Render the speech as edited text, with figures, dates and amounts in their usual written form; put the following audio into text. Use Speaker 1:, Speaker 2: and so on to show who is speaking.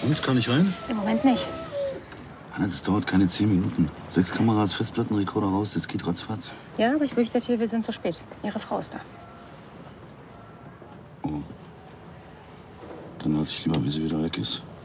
Speaker 1: Und, kann ich rein?
Speaker 2: Im Moment nicht.
Speaker 1: Anna, das dauert keine 10 Minuten. 6 Kameras, Festplattenrekorder raus, das geht ratzfatz.
Speaker 2: Ja, aber ich fürchte, Till, wir sind zu spät. Ihre Frau ist da.
Speaker 1: Oh. Dann lass ich lieber, bis sie wieder weg ist.